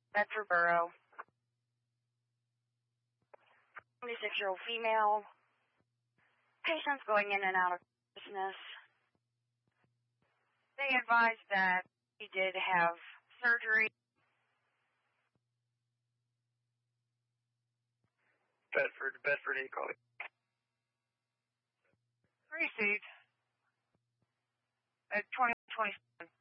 Bedford Borough. 26-year-old female. Patients going in and out of business. They advised that he did have surgery. Bedford, you call it. Received at 2127.